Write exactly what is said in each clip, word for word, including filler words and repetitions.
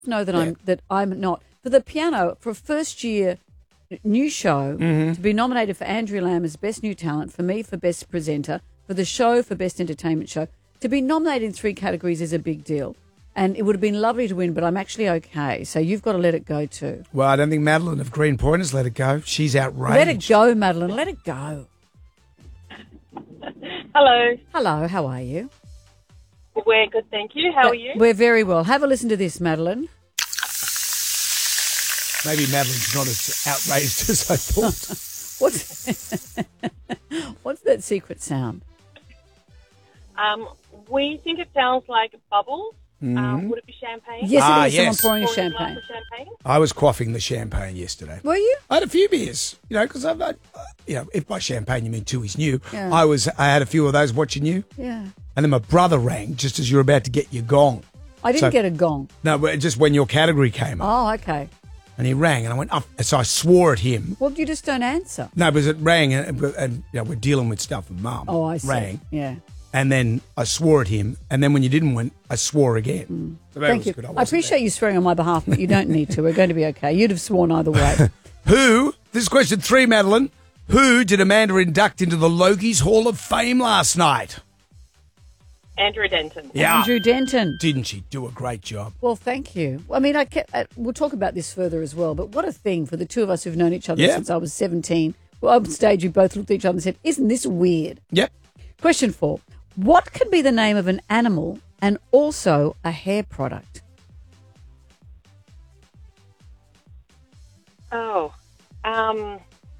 know that Yeah. I'm that I'm not. For the piano, for a first year new show, Mm-hmm. to be nominated for Andrew Lamb as Best New Talent, for me for Best Presenter, for the show for Best Entertainment Show, to be nominated in three categories is a big deal. And it would have been lovely to win, but I'm actually okay. So you've got to let it go too. Well, I don't think Madeline of Green Point has let it go. She's outraged. Let it go, Madeline. Let it go. Hello. Hello, how are you? We're good, thank you. How are you? We're very well. Have a listen to this, Madeline. Maybe Madeline's not as outraged as I thought. What's What's that secret sound? Um, we think it sounds like bubbles. Um, would it be champagne? Yes, Ah, it is. yes. Someone pouring a Pouring a glass champagne. of champagne? I was quaffing the champagne yesterday. Were you? I had a few beers, you know, because I've, uh, you know, if by champagne you mean two is new, Yeah. I was, I had a few of those watching you, Yeah. and then my brother rang just as you were about to get your gong. I didn't So- get a gong. No, but just when your category came up, Oh, okay. and he rang, and I went, oh, so I swore at him. Well, you just don't answer. No, because it rang, and, and you know, we're dealing with stuff with Mum. Oh, I see. Rang, Yeah. and then I swore at him, and then when you didn't win, I swore again. So that Thank was you. good. I, wasn't appreciate you swearing on my behalf, but you don't need to. We're going to be okay. You'd have sworn either way. there. Who? This is question three, Madeline. Who did Amanda induct into the Logies Hall of Fame last night? Andrew Denton. Yeah. Andrew Denton. Didn't she do a great job? Well, thank you. I mean, I kept, uh, we'll talk about this further as well, but what a thing for the two of us who've known each other Yeah. since I was seventeen. Well, on stage, we both looked at each other and said, isn't this weird? Yep. Question four. What could be the name of an animal and also a hair product? Oh. Um,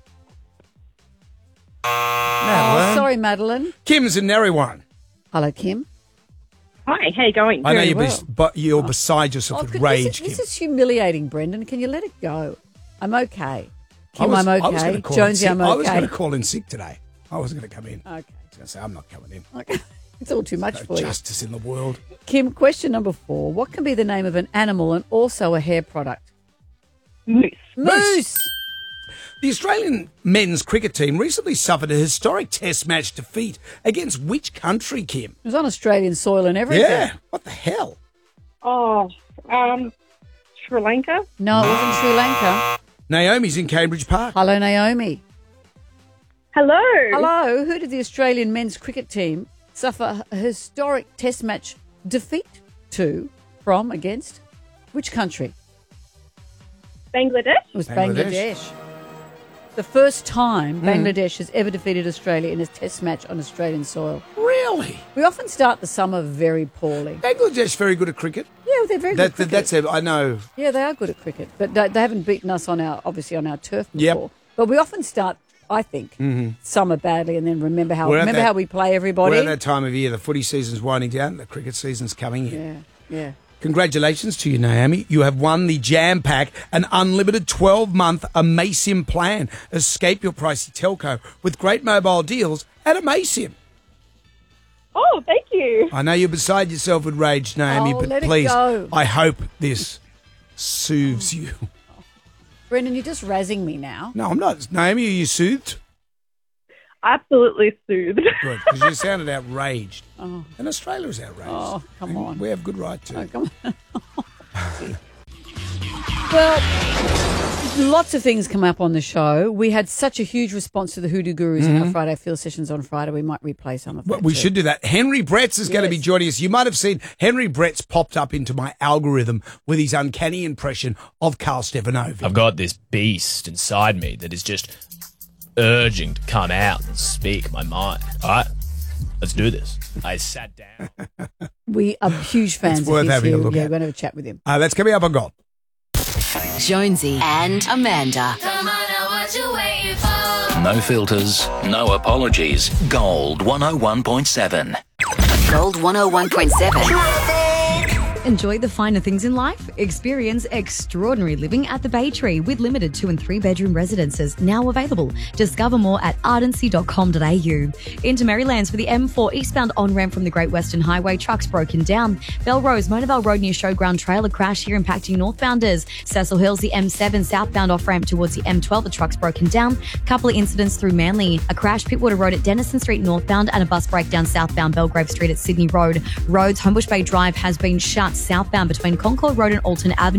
Madeline. Oh, sorry, Madeline. Kim's in Nariwan. Hello, Kim. hi, how you going? I know Very you're, well. bes- but you're beside yourself Oh, with good- rage, this, is, Kim. this is humiliating, Brendan. Can you let it go? I'm okay. I Kim, was- I'm I was okay. gonna call in Jonesy, sick. I'm I was okay. going to call in sick today. I wasn't going to come in. I Okay. was going to say, I'm not coming in. Okay. It's all too much No for you. justice in the world. Kim, question number four. What can be the name of an animal and also a hair product? Moose. Moose. The Australian men's cricket team recently suffered a historic test match defeat against which country, Kim? It was on Australian soil and everything. Yeah. What the hell? Oh, um, Sri Lanka? No, it wasn't Sri Lanka. Naomi's in Cambridge Park. Hello, Naomi. Hello. Hello. Who did the Australian men's cricket team suffer a historic test match defeat to from against which country? Bangladesh? It was Bangladesh. Bangladesh. The first time Hmm. Bangladesh has ever defeated Australia in a test match on Australian soil. Really? We often start the summer very poorly. Bangladesh very good at cricket. Yeah, they're very That, good. that, that's a, I know. Yeah, they are good at cricket, but they, they haven't beaten us on our obviously on our turf Yep. before. But we often start, I think, summer badly, and then remember how We're at remember that- how we play everybody. We're at that time of year. The footy season's winding down. The cricket season's coming in. Yeah, yeah. Congratulations to you, Naomi. You have won the Jam Pack, an unlimited twelve-month Amasim plan. Escape your pricey telco with great mobile deals at Amasim. Oh, thank you. I know you're beside yourself with rage, Naomi, Oh, but let it please, go. I hope this soothes you. Brendan, you're just razzing me now. No, I'm not. Naomi, are you soothed? Absolutely soothed. Good, because you sounded outraged. Oh. And Australia's outraged. Oh, come And on. We have good right to. Oh, come on. Well, lots of things come up on the show. We had such a huge response to the Hoodoo Gurus in our Friday Field sessions on Friday. We might replay some of Well, that we too. should do that. Henry Bretts is going to be Yes. joining us. You might have seen Henry Bretts popped up into my algorithm with his uncanny impression of Carl Stefanovic. I've got this beast inside me that is just urging to come out and speak my mind. All right, let's do this. I sat down. We are huge fans It's of worth his having a here. look Yeah, at. we're going to have a chat with him. Uh, that's coming up on Gold. Jonesy and Amanda. Come on now, what you waiting for? No filters, no apologies. Gold one oh one point seven. Gold one oh one point seven. Enjoy the finer things in life? Experience extraordinary living at the Bay Tree with limited two and three bedroom residences now available. Discover more at ardency dot com dot a u. Into Marylands for the M four eastbound on-ramp from the Great Western Highway, trucks broken down. Belrose, Monavale Road near Showground trailer crash here impacting northbounders. Cecil Hills, the M seven southbound off-ramp towards the M twelve, the truck's broken down. Couple of incidents through Manly. A crash Pittwater Road at Denison Street northbound and a bus breakdown southbound Belgrave Street at Sydney Road. Roads, Homebush Bay Drive has been shut southbound between Concord Road and Alton Avenue.